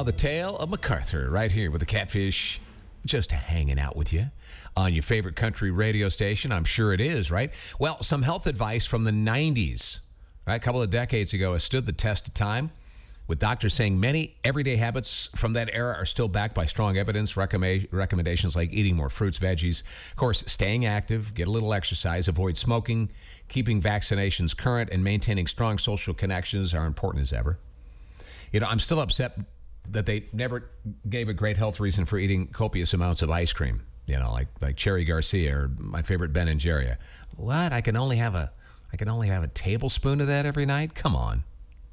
the tale of MacArthur right here with the Catfish, just hanging out with you on your favorite country radio station. I'm sure it is, right? Well, some health advice from the 90s, right? A couple of decades ago has stood the test of time, with doctors saying many everyday habits from that era are still backed by strong evidence. Recommendations like eating more fruits, veggies, of course, staying active, get a little exercise, avoid smoking, keeping vaccinations current, and maintaining strong social connections are important as ever. You know, I'm still upset that they never gave a great health reason for eating copious amounts of ice cream, you know, like Cherry Garcia or my favorite Ben and Jerry. What? I can only have a tablespoon of that every night? Come on.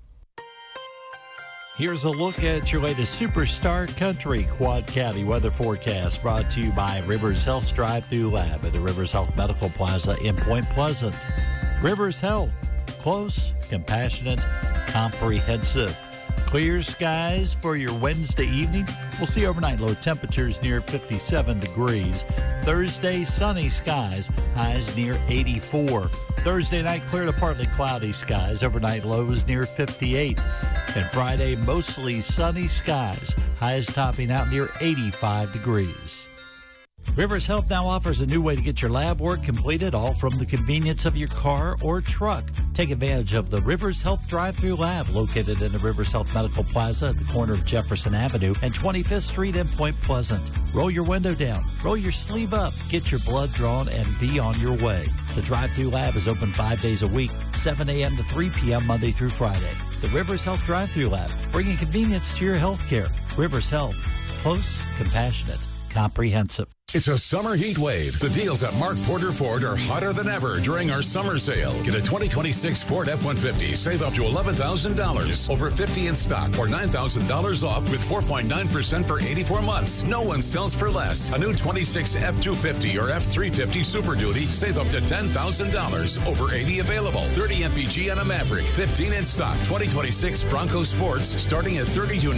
Here's a look at your latest Superstar Country Quad County weather forecast, brought to you by Rivers Health Drive-Thru Lab at the Rivers Health Medical Plaza in Point Pleasant. Rivers Health, close, compassionate, comprehensive. Clear skies for your Wednesday evening. We'll see overnight low temperatures near 57 degrees. Thursday, sunny skies, highs near 84. Thursday night, clear to partly cloudy skies, overnight lows near 58. And Friday, mostly sunny skies, highs topping out near 85 degrees. Rivers Health now offers a new way to get your lab work completed, all from the convenience of your car or truck. Take advantage of the Rivers Health Drive-Thru Lab, located in the Rivers Health Medical Plaza at the corner of Jefferson Avenue and 25th Street in Point Pleasant. Roll your window down, roll your sleeve up, get your blood drawn, and be on your way. The Drive-Thru Lab is open 5 days a week, 7 a.m. to 3 p.m. Monday through Friday. The Rivers Health Drive-Thru Lab, bringing convenience to your health care. Rivers Health, close, compassionate, comprehensive. It's a summer heat wave. The deals at Mark Porter Ford are hotter than ever during our summer sale. Get a 2026 Ford F-150. Save up to $11,000. Over 50 in stock or $9,000 off with 4.9% for 84 months. No one sells for less. A new 26 F-250 or F-350 Super Duty. Save up to $10,000. Over 80 available. 30 MPG on a Maverick. 15 in stock. 2026 Bronco Sports starting at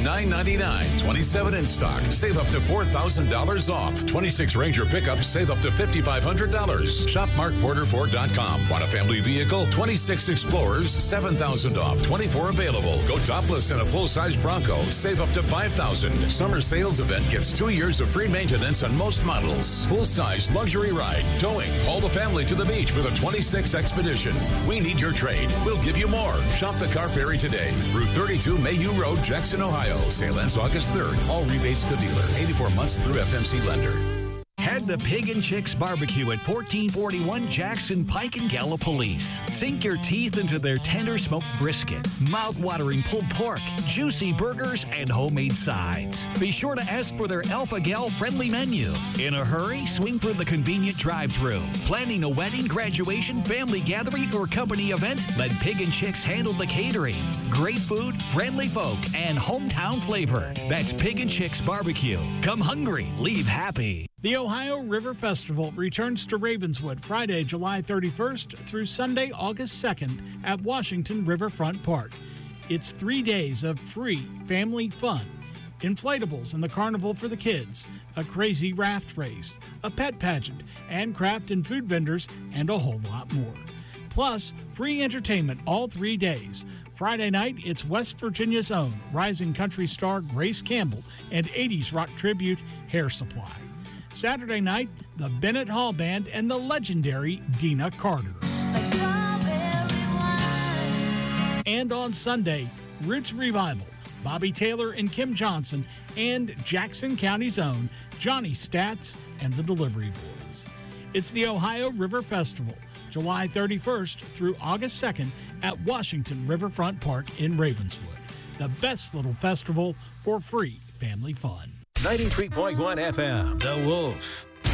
$32,999. 27 in stock. Save up to $4,000 off. 26 Ranger pickups, save up to $5,500. Shop MarkPorterFord.com. Want a family vehicle? 26 Explorers, $7,000 off. 24 available. Go topless in a full-size Bronco. Save up to $5,000. Summer sales event gets 2 years of free maintenance on most models. Full-size luxury ride, towing. Haul the family to the beach with a 26 Expedition. We need your trade. We'll give you more. Shop the Car Ferry today. Route 32 Mayhew Road, Jackson, Ohio. Sale ends August 3rd. All rebates to dealer. 84 months through FMC lender. Head to Pig and Chicks Barbecue at 1441 Jackson Pike and Gallipolis. Sink your teeth into their tender smoked brisket, mouth-watering pulled pork, juicy burgers, and homemade sides. Be sure to ask for their Alpha Gal friendly menu. In a hurry, swing through the convenient drive-thru. Planning a wedding, graduation, family gathering, or company event? Let Pig and Chicks handle the catering. Great food, friendly folk, and hometown flavor. That's Pig and Chicks Barbecue. Come hungry, leave happy. The Ohio River Festival returns to Ravenswood Friday, July 31st through Sunday, August 2nd at Washington Riverfront Park. It's 3 days of free family fun. Inflatables in the carnival for the kids, a crazy raft race, a pet pageant, and craft and food vendors, and a whole lot more. Plus, free entertainment all 3 days. Friday night, it's West Virginia's own rising country star Grace Campbell and 80s rock tribute Hair Supply. Saturday night, the Bennett Hall Band and the legendary Dina Carter. And on Sunday, Roots Revival, Bobby Taylor and Kim Johnson, and Jackson County's own Johnny Stats and the Delivery Boys. It's the Ohio River Festival, July 31st through August 2nd at Washington Riverfront Park in Ravenswood. The best little festival for free family fun. 93.1 FM, The Wolf.